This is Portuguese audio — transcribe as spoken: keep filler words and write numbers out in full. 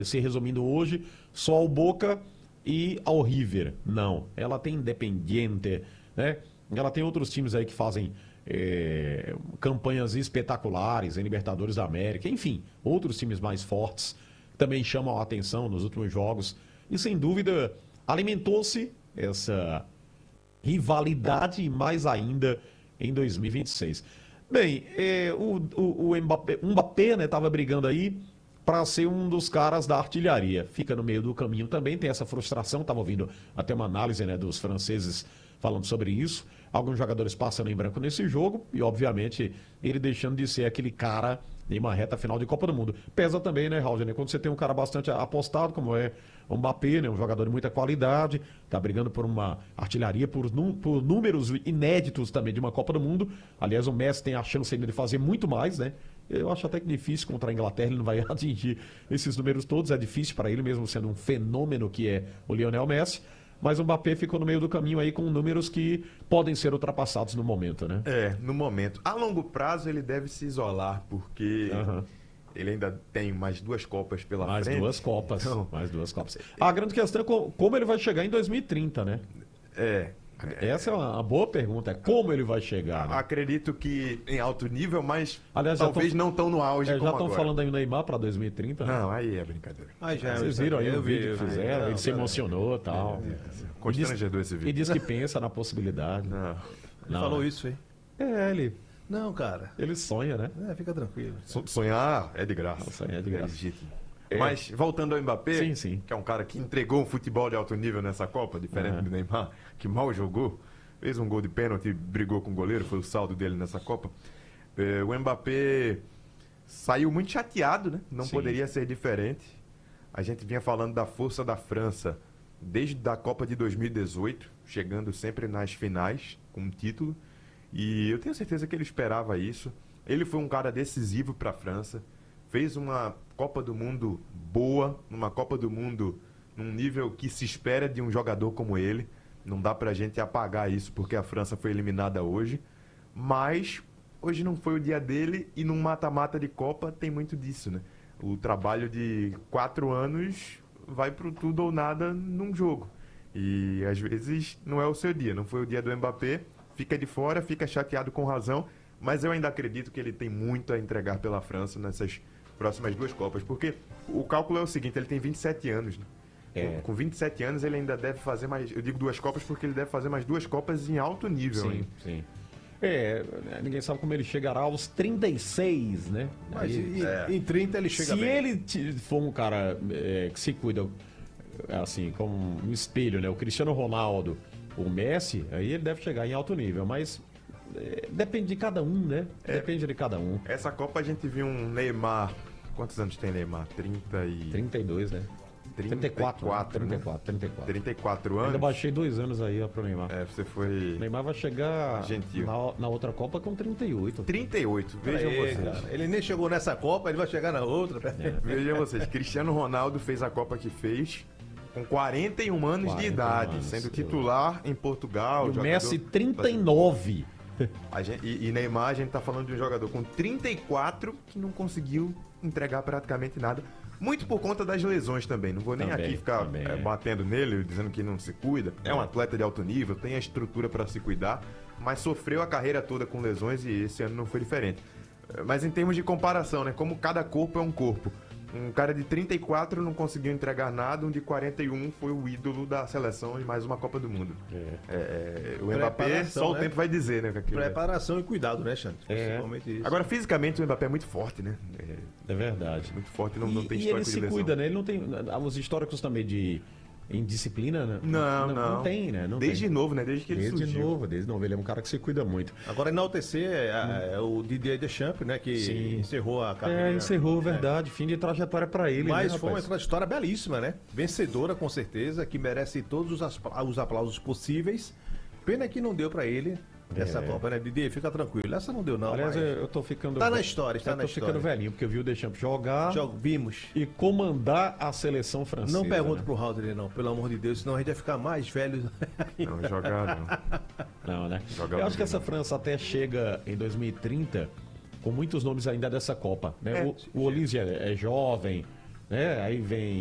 Se resumindo hoje, só ao Boca e ao River. Não, ela tem Independiente, né? Ela tem outros times aí que fazem é, campanhas espetaculares em Libertadores da América, enfim, outros times mais fortes também chamam a atenção nos últimos jogos. E sem dúvida alimentou-se essa rivalidade mais ainda em dois mil e vinte e seis. Bem, é, o, o, o Mbappé, o Mbappé, né, tava brigando aí para ser um dos caras da artilharia. Fica no meio do caminho também, tem essa frustração. Estava ouvindo até uma análise, né, dos franceses falando sobre isso. Alguns jogadores passando em branco nesse jogo e, obviamente, ele deixando de ser aquele cara em uma reta final de Copa do Mundo. Pesa também, né, Raul? Quando você tem um cara bastante apostado, como é o Mbappé, né, um jogador de muita qualidade, tá brigando por uma artilharia, por, por números inéditos também de uma Copa do Mundo. Aliás, o Messi tem a chance ainda de fazer muito mais, né? Eu acho até que difícil contra a Inglaterra, ele não vai atingir esses números todos, é difícil para ele, mesmo sendo um fenômeno que é o Lionel Messi. Mas o Mbappé ficou no meio do caminho aí com números que podem ser ultrapassados no momento, né? É, no momento. A longo prazo ele deve se isolar, porque uhum. ele ainda tem mais duas Copas pela mais frente. Mais duas Copas, então... mais duas Copas. A grande questão é como ele vai chegar em dois mil e trinta, né? É. Essa é uma boa pergunta, é como ele vai chegar, né? Acredito que em alto nível, mas Aliás, talvez tão, não tão no auge é, como já estão falando aí no Neymar para dois mil e trinta? Né? Não, aí é brincadeira. Ah, já, Vocês viram aí o vídeo que fizeram, ele se emocionou e tal. É, é. Constrangedor esse vídeo. E diz que pensa na possibilidade. Não. Ele não, falou né? isso, hein? É, ele... Não, cara. Ele sonha, né? É, fica tranquilo. Sonhar é de graça. Sonhar é de graça. É legítimo. É. Mas, voltando ao Mbappé, sim, sim. que é um cara que entregou um futebol de alto nível nessa Copa, diferente uhum. do Neymar, que mal jogou, fez um gol de pênalti, brigou com o goleiro, foi o saldo dele nessa Copa. É, o Mbappé saiu muito chateado, né? Não sim. poderia ser diferente. A gente vinha falando da força da França desde a Copa de dois mil e dezoito, chegando sempre nas finais com um título. E eu tenho certeza que ele esperava isso. Ele foi um cara decisivo para a França. Fez uma Copa do Mundo boa, uma Copa do Mundo num nível que se espera de um jogador como ele. Não dá pra gente apagar isso porque a França foi eliminada hoje. Mas hoje não foi o dia dele e num mata-mata de Copa tem muito disso, né? O trabalho de quatro anos vai pro tudo ou nada num jogo. E às vezes não é o seu dia, não foi o dia do Mbappé. Fica de fora, fica chateado com razão, mas eu ainda acredito que ele tem muito a entregar pela França nessas próximas duas Copas, porque o cálculo é o seguinte, ele tem vinte e sete anos, né? É. Com vinte e sete anos ele ainda deve fazer mais, eu digo duas Copas porque ele deve fazer mais duas Copas em alto nível. Sim, hein? sim. É, ninguém sabe como ele chegará aos trinta e seis, né? Mas Aí, e, é. em trinta ele chega se bem. Se ele for um cara é, que se cuida, assim, como um espelho, né? O Cristiano Ronaldo, o Messi, aí ele deve chegar em alto nível, mas é, depende de cada um, né? É. Depende de cada um. Essa Copa a gente viu um Neymar, quantos anos tem Neymar? trinta e... trinta e dois, né? trinta e quatro, né? trinta e quatro, trinta e quatro. trinta e quatro anos. Ainda baixei dois anos aí ó, pro Neymar. É, você foi... O Neymar vai chegar na, na outra Copa com trinta e oito. trinta e oito, vejam aí, vocês. Cara, ele nem chegou nessa Copa, ele vai chegar na outra. É. Vejam vocês, Cristiano Ronaldo fez a Copa que fez com quarenta e um anos de idade, anos, sendo titular eu... em Portugal. E o Messi, trinta e nove. A gente, e, e Neymar, a gente tá falando de um jogador com trinta e quatro que não conseguiu entregar praticamente nada. Muito por conta das lesões também. Não vou nem também, aqui ficar é, batendo nele, dizendo que não se cuida. É um atleta de alto nível, tem a estrutura para se cuidar, mas sofreu a carreira toda com lesões e esse ano não foi diferente. Mas em termos de comparação, né? Como cada corpo é um corpo. Um cara de trinta e quatro não conseguiu entregar nada, um de quarenta e um foi o ídolo da seleção em mais uma Copa do Mundo. É. É, é, o Mbappé, só o né? tempo vai dizer, né? Preparação é. e cuidado, né, Xande? É. Isso. Agora, fisicamente, o Mbappé é muito forte, né? É, é verdade. Muito forte, não, não tem e histórico de lesão. E ele se cuida, né? Ele não tem... Os históricos também de... Indisciplina, né? Não, não. Não, não tem, né? Não desde tem. novo, né? Desde que ele desde surgiu. Desde novo, desde novo. Ele é um cara que se cuida muito. Agora, enaltecer é, é o Didier Deschamps, né? Que Sim. encerrou a carreira. É, encerrou, verdade. É. Fim de trajetória para ele, Mas né, foi uma trajetória belíssima, né? Vencedora, com certeza, que merece todos os aplausos possíveis. Pena que não deu para ele essa é. Copa, né? Didier, fica tranquilo. Essa não deu, não. Aliás, mas... eu tô ficando... Tá na história, está eu na tô história. ficando velhinho, porque eu vi o Deschamps jogar... Jog... Vimos. E comandar a seleção francesa. Não pergunta né? pro Haldner, não. Pelo amor de Deus, senão a gente vai ficar mais velho. Não, jogar não. Não, né? Jogar eu acho que essa França até chega em dois mil e trinta com muitos nomes ainda dessa Copa, né? É, o o Olise é, é jovem, né? Aí vem